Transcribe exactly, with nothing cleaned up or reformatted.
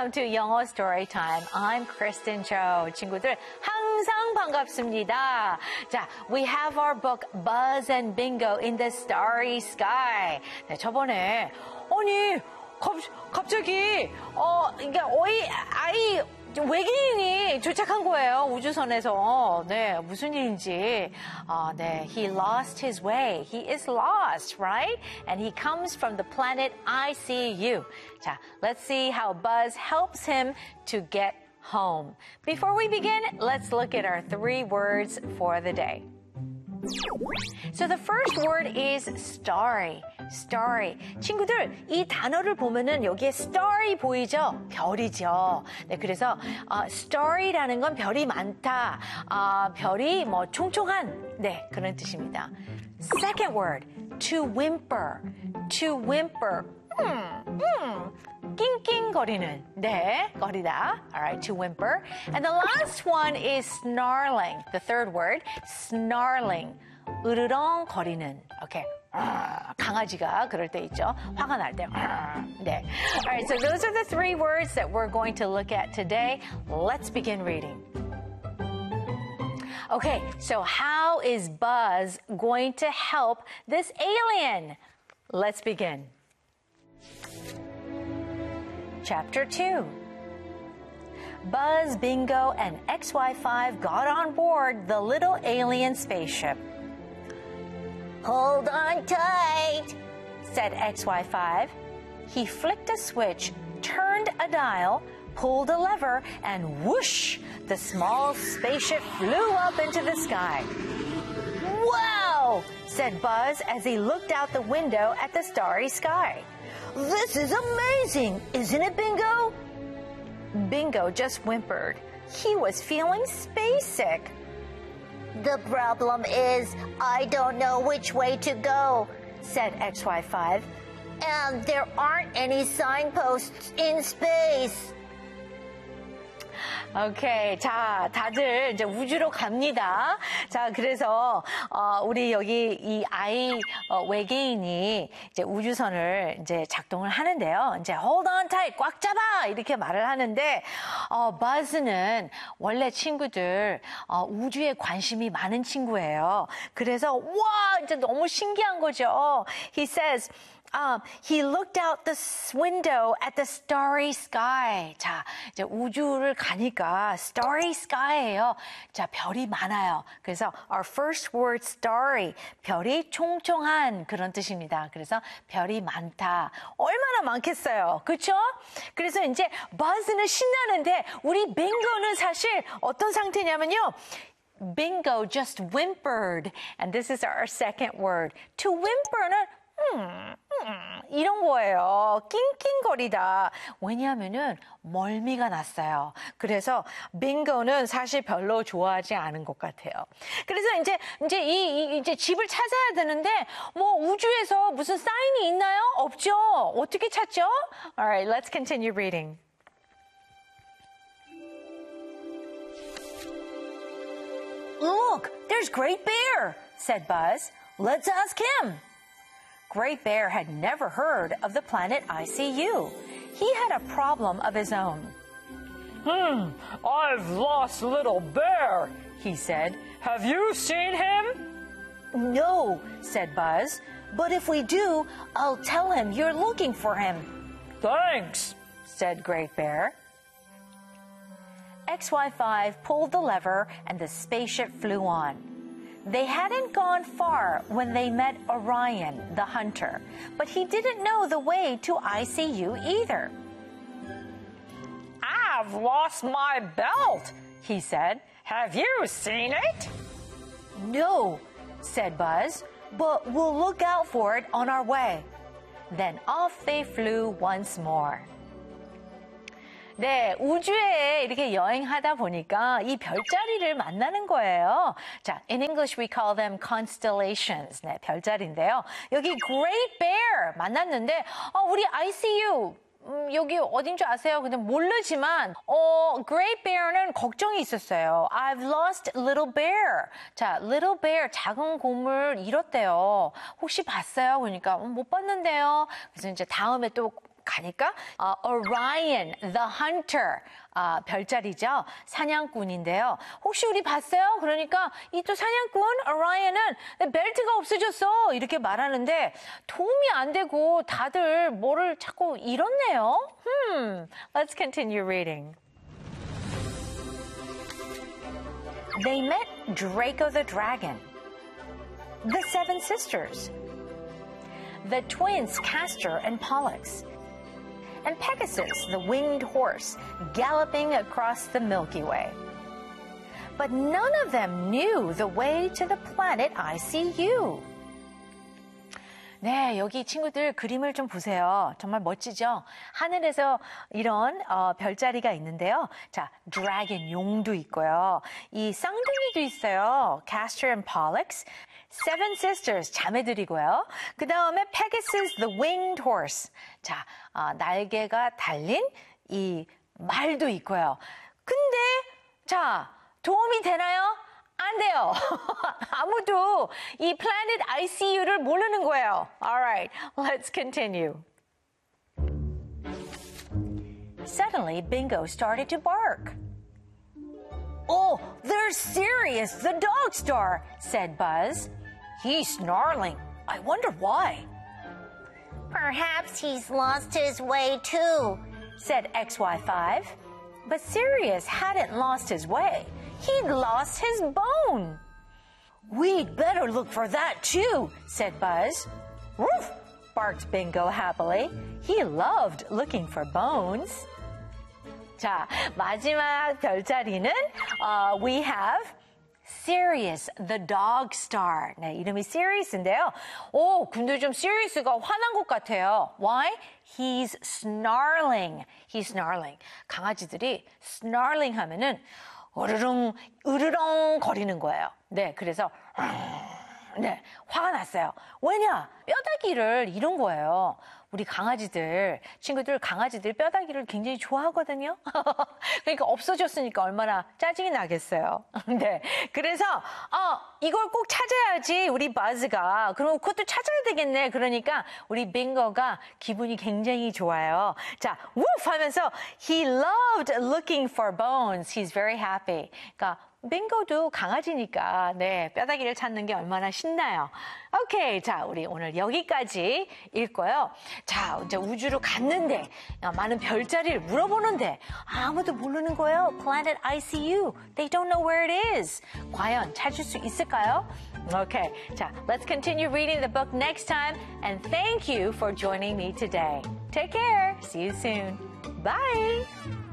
Welcome to 영어 Story Time. I'm Kristen Cho. 친구들 항상 반갑습니다. 자, we have our book Buzz and Bingo in the Starry Sky. 네, 저번에 아니 갑, 갑자기 어 이게 어이 아이 외계인이 도착한 거예요. 우주선에서. 네, 무슨 일인지. 아, 네, he lost his way. He is lost, right? And he comes from the planet I C U. 자, let's see how Buzz helps him to get home. Before we begin, let's look at our three words for the day. So the first word is starry. starry. 친구들, 이 단어를 보면은 여기에 starry 보이죠? 별이죠. 네, 그래서 uh, starry라는 건 별이 많다. Uh, 별이 뭐 총총한 네, 그런 뜻입니다. Second word, to whimper. to whimper. 음, 음. 낑낑거리는 네, 거리다. Alright, to whimper. And the last one is snarling. The third word, snarling. 으르렁거리는. Okay. 아, 강아지가 그럴 때 있죠. 화가 날 때. 아, 네. Alright, so those are the three words that we're going to look at today. Let's begin reading. Okay, so how is Buzz going to help this alien? Let's begin. Chapter two. Buzz, Bingo, and X Y five got on board the little alien spaceship. Hold on tight, said X Y five. He flicked a switch, turned a dial, pulled a lever, and whoosh, the small spaceship flew up into the sky. Wow, said Buzz as he looked out the window at the starry sky. This is amazing, isn't it, Bingo? Bingo just whimpered. He was feeling space sick. The problem is, I don't know which way to go, said X Y five. And there aren't any signposts in space. 오케이. 자, 다들 이제 우주로 갑니다. 자, 그래서, 어, 우리 여기 이 아이, 어, 외계인이 이제 우주선을 이제 작동을 하는데요. 이제 hold on tight, 꽉 잡아! 이렇게 말을 하는데, 어, 버즈는 원래 친구들, 어, 우주에 관심이 많은 친구예요. 그래서, 와! 이제 너무 신기한 거죠. He says, Um, he looked out the window at the starry sky. 자, 이제 우주를 가니까 starry sky예요. 자, 별이 많아요. 그래서 our first word starry, 별이 총총한 그런 뜻입니다. 그래서 별이 많다. 얼마나 많겠어요. 그렇죠? 그래서 이제 버즈는 신나는데 우리 빙고는 사실 어떤 상태냐면요. Bingo just whimpered. And this is our second word. To whimper는 음, 음, 이런 거예요. 낑낑거리다. 왜냐하면은 멀미가 났어요. 그래서 빙고는 사실 별로 좋아하지 않은 것 같아요. 그래서 이제 이제 이, 이 이제 집을 찾아야 되는데 뭐 우주에서 무슨 사인이 있나요? 없죠. 어떻게 찾죠? Alright, let's continue reading. Look, there's Great Bear, said Buzz. Let's ask him. Great Bear had never heard of the planet I C U. He had a problem of his own. Hmm, I've lost Little Bear, he said. Have you seen him? No, said Buzz. But if we do, I'll tell him you're looking for him. Thanks, said Great Bear. X Y five pulled the lever and the spaceship flew on. They hadn't gone far when they met Orion, the hunter, but he didn't know the way to I C U either. I've lost my belt, he said. Have you seen it? No, said Buzz, but we'll look out for it on our way. Then off they flew once more. 네, 우주에 이렇게 여행하다 보니까 이 별자리를 만나는 거예요. 자, in English we call them constellations. 네, 별자리인데요. 여기 Great Bear 만났는데, 어, 우리 I C U 음, 여기 어딘 줄 아세요? 근데 모르지만 어, Great Bear는 걱정이 있었어요. I've lost Little Bear. 자, Little Bear 작은 곰을 잃었대요. 혹시 봤어요? 그러니까 음, 못 봤는데요. 그래서 이제 다음에 또 가니까 어, Orion the Hunter 아, 별자리죠. 사냥꾼인데요. 혹시 우리 봤어요? 그러니까 이 또 사냥꾼 Orion은 벨트가 없어졌어 이렇게 말하는데 도움이 안 되고 다들 뭐를 자꾸 잃었네요. Hmm, let's continue reading. They met Draco the Dragon, the Seven Sisters, the twins Castor and Pollux, and Pegasus, the winged horse, galloping across the Milky Way. But none of them knew the way to the planet I C U. 네, 여기 친구들 그림을 좀 보세요. 정말 멋지죠? 하늘에서 이런 어, 별자리가 있는데요. 자, 드래곤, 용도 있고요. 이 쌍둥이도 있어요. Castor and Pollux. Seven Sisters, 자매들이고요. 그 다음에 Pegasus, the winged horse. 자, 어, 날개가 달린 이 말도 있고요. 근데, 자, 도움이 되나요? 안 돼요. 아무도 이 planet I C U를 모르는 거예요. Alright, let's continue. Suddenly, Bingo started to bark. Oh, there's Sirius, the dog star, said Buzz. He's snarling. I wonder why. Perhaps he's lost his way too, said X Y five. But Sirius hadn't lost his way. He'd lost his bone. We'd better look for that too, said Buzz. Woof, barked Bingo happily. He loved looking for bones. 자, 마지막 별자리는 uh, we have Sirius, the dog star. 네, 이름이 Sirius인데요. 오, 근데 좀 Sirius가 화난 것 같아요. Why? He's snarling. He's snarling. 강아지들이 snarling 하면은 으르렁, 으르렁 거리는 거예요. 네, 그래서 네, 화가 났어요. 왜냐? 뼈다귀를 잃은 거예요. 우리 강아지들, 친구들 강아지들 뼈다귀를 굉장히 좋아하거든요. 그러니까 없어졌으니까 얼마나 짜증이 나겠어요. 네, 그래서 어, 이걸 꼭 찾아야지 우리 바즈가. 그럼 그것도 찾아야 되겠네. 그러니까 우리 빙고가 기분이 굉장히 좋아요. 자, woof 하면서 he loved looking for bones. He's very happy. 그러니까 빙고도 강아지니까 네, 뼈다귀를 찾는 게 얼마나 신나요. 오케이, 자, 우리 오늘 여기까지 읽고요. 자, 이제 우주로 갔는데 많은 별자리를 물어보는데 아무도 모르는 거예요. Planet I C U. They don't know where it is. 과연 찾을 수 있을까요? Okay, 자, let's continue reading the book next time. And thank you for joining me today. Take care. See you soon. Bye.